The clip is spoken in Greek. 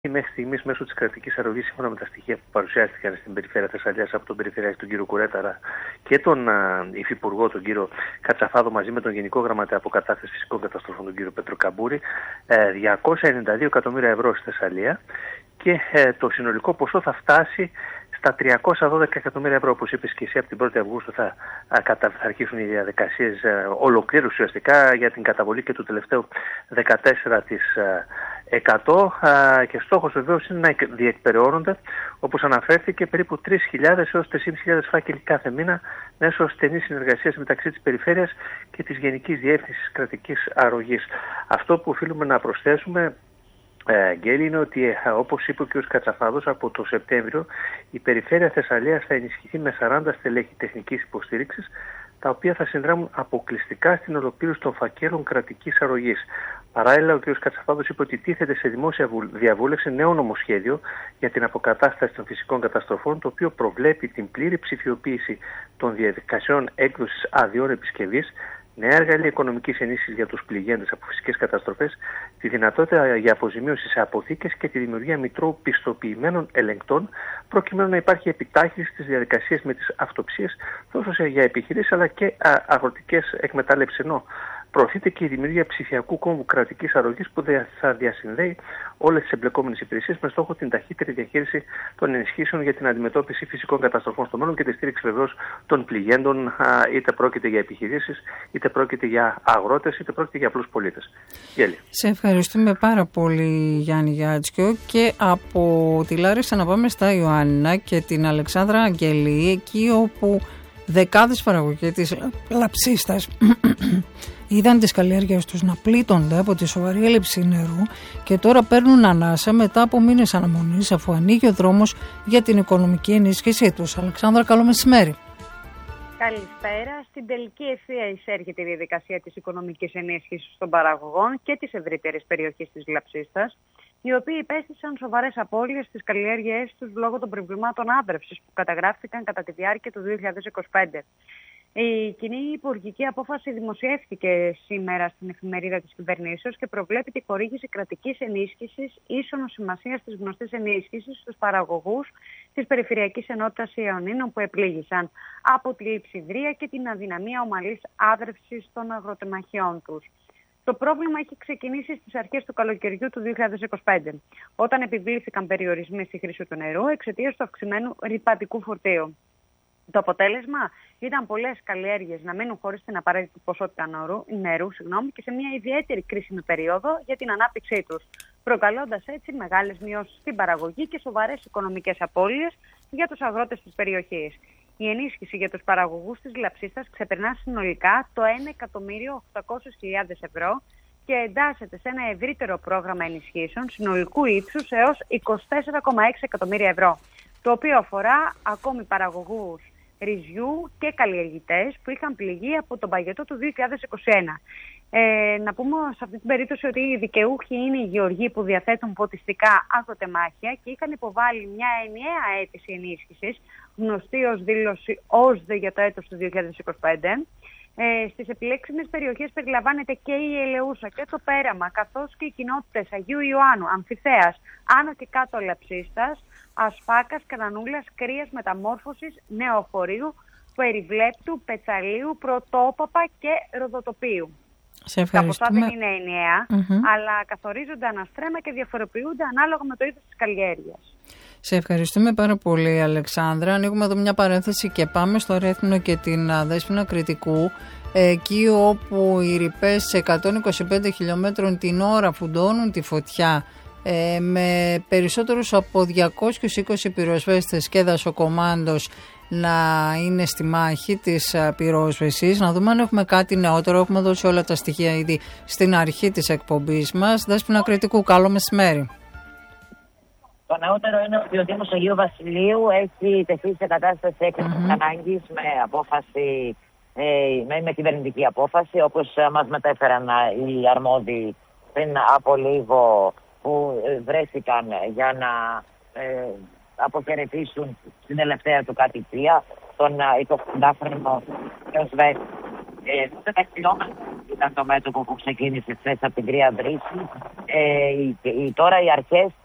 Μέχρι στιγμής, μέσω της κρατικής αρρωγής, σύμφωνα με τα στοιχεία που παρουσιάστηκαν στην περιφέρεια Θεσσαλίας από τον Περιφερειάρχη τον κύριο Κουρέταρα και τον Υφυπουργό τον κύριο Κατσαφάδο, μαζί με τον Γενικό Γραμματέα Αποκατάστασης Φυσικών Καταστροφών τον κύριο Πέτρο Καμπούρη, 292 εκατομμύρια ευρώ στη Θεσσαλία, και το συνολικό ποσό θα φτάσει στα 312 εκατομμύρια ευρώ. Όπως είπες και εσύ, από την 1η Αυγούστου θα αρχίσουν οι διαδικασίες ολοκλήρωσης ουσιαστικά για την καταβολή και του τελευταίου 14% και στόχος βεβαίως είναι να διεκπεραιώνονται, όπως αναφέρθηκε, περίπου 3.000 έως 3.500 φάκελοι κάθε μήνα μέσω στενής συνεργασίας μεταξύ της Περιφέρειας και της Γενικής Διεύθυνσης Κρατικής Αρρωγής. Αυτό που οφείλουμε να προσθέσουμε, Γκέλη, είναι ότι, όπως είπε ο κ. Κατσαφάδος, από το Σεπτέμβριο η Περιφέρεια Θεσσαλίας θα ενισχυθεί με 40 στελέχη τεχνικής υποστήριξης, τα οποία θα συνδράμουν αποκλειστικά στην ολοκλήρωση των φακέλων κρατικής αρρωγής. Παράλληλα, ο κ. Κατσαφάδος είπε ότι τίθεται σε δημόσια διαβούλευση νέο νομοσχέδιο για την αποκατάσταση των φυσικών καταστροφών, το οποίο προβλέπει την πλήρη ψηφιοποίηση των διαδικασιών έκδοσης αδειών επισκευής, νέα εργαλεία οικονομικής ενίσχυσης για τους πληγέντες από φυσικές καταστροφές, τη δυνατότητα για αποζημίωση σε αποθήκες και τη δημιουργία μητρώου πιστοποιημένων ελεγκτών, προκειμένου να υπάρχει επιτάχυνση στις διαδικασίες με τις αυτοψίες τόσο για επιχειρήσεις αλλά και αγροτικές εκμετάλλευσεις. Ενώ προωθείται και η δημιουργία ψηφιακού κόμβου κρατικής αρρωγής που θα διασυνδέει όλες τις εμπλεκόμενες υπηρεσίες με στόχο την ταχύτερη διαχείριση των ενισχύσεων για την αντιμετώπιση φυσικών καταστροφών στο μέλλον και τη στήριξη βεβαίως των πληγέντων, είτε πρόκειται για επιχειρήσεις, είτε πρόκειται για αγρότες, είτε πρόκειται για απλούς πολίτες. Γέλη. Σε ευχαριστούμε πάρα πολύ, Γιάννη Γιάτσκιο, και από τη Λάρισα να πάμε στα Ιωάννινα και την Αλεξάνδρα Αγγελή, εκεί όπου δεκάδες παραγωγοί της Λαψίστας είδαν τις καλλιέργειες τους να πλήττονται από τη σοβαρή έλλειψη νερού και τώρα παίρνουν ανάσα μετά από μήνες αναμονής, αφού ανοίγει ο δρόμος για την οικονομική ενίσχυσή τους. Αλεξάνδρα, καλό μεσημέρι. Καλησπέρα. Στην τελική ευθεία εισέρχεται η διαδικασία της οικονομικής ενίσχυσης των παραγωγών και της ευρύτερης περιοχής της Λαψίστας, οι οποίοι υπέστησαν σοβαρές απώλειες στις καλλιέργειές τους λόγω των προβλημάτων άδρευσης που καταγράφηκαν κατά τη διάρκεια του 2025. Η κοινή υπουργική απόφαση δημοσιεύτηκε σήμερα στην εφημερίδα της κυβερνήσεως και προβλέπει τη χορήγηση κρατικής ενίσχυσης ίσονο σημασίας της γνωστής ενίσχυσης στους παραγωγούς της Περιφερειακής Ενότητας Ιωνίνων που επλήγησαν από τη λειψιδρία και την αδυναμία ομαλής άδρευσης των αγροτεμαχιών τους. Το πρόβλημα έχει ξεκινήσει στις αρχές του καλοκαιριού του 2025, όταν επιβλήθηκαν περιορισμοί στη χρήση του νερού εξαιτίας του αυξημένου ρυπατικού φορτίου. Το αποτέλεσμα ήταν πολλές καλλιέργειες να μείνουν χωρίς την απαραίτητη ποσότητα νερού και σε μια ιδιαίτερη κρίσιμη περίοδο για την ανάπτυξή τους, προκαλώντας έτσι μεγάλες μειώσεις στην παραγωγή και σοβαρές οικονομικές απώλειες για τους αγρότες της περιοχής. Η ενίσχυση για τους παραγωγούς της Λαψίστας ξεπερνά συνολικά το 1.800.000 ευρώ και εντάσσεται σε ένα ευρύτερο πρόγραμμα ενισχύσεων συνολικού ύψους έως 24,6 εκατομμύρια ευρώ, το οποίο αφορά ακόμη παραγωγούς ρυζιού και καλλιεργητές που είχαν πληγεί από τον παγετό του 2021. Να πούμε σε αυτή την περίπτωση ότι οι δικαιούχοι είναι οι γεωργοί που διαθέτουν ποτιστικά αγροτεμάχια και είχαν υποβάλει μια ενιαία αίτηση ενίσχυσης, γνωστή ως δήλωση ΩΣΔΕ για το έτος του 2025. Στις επιλέξιμες περιοχές περιλαμβάνεται και η Ελεούσα και το Πέραμα, καθώς και οι κοινότητες Αγίου Ιωάννου, Αμφιθέας, Άνω και Κάτω Λαψίστας, Ασφάκας, Κανανούλας, Κρίας, Μεταμόρφωσης, Νεοχωρίου, Περιβλέπτου, Πετσαλίου, Πρωτόπαπα και Ροδοτοπίου. Σε ευχαριστούμε. Τα ποσά δεν είναι ενιαία, αλλά καθορίζονται αναστρέμμα και διαφοροποιούνται ανάλογα με το είδος της καλλιέργειας. Σε ευχαριστούμε πάρα πολύ, Αλεξάνδρα. Ανοίγουμε εδώ μια παρένθεση και πάμε στο Ρέθυμνο και την Δέσποινα Κρητικού, εκεί όπου οι ρηπές σε 125 χιλιόμετρων την ώρα φουντώνουν τη φωτιά, με περισσότερους από 220 πυροσβέστες και δασοκομάντος να είναι στη μάχη της πυρόσβεσης. Να δούμε αν έχουμε κάτι νεότερο. Έχουμε δώσει όλα τα στοιχεία ήδη στην αρχή της εκπομπής μας. Δέσποινα Κρητικού, καλό μεσημέρι. Το νεότερο είναι ότι ο Δήμος Αγίου Βασιλείου έχει τεθεί σε κατάσταση έκτακτης ανάγκης με απόφαση, με κυβερνητική απόφαση, όπως μας μετέφεραν οι αρμόδιοι πριν από λίγο, που βρέθηκαν για να αποχαιρετήσουν στην τελευταία του κατοικία τον 25χρονο Ιωσβέτη. 10 χιλιόμετρα ήταν το μέτωπο που ξεκίνησε χθες από την Κρία Βρύση. Τώρα οι αρχές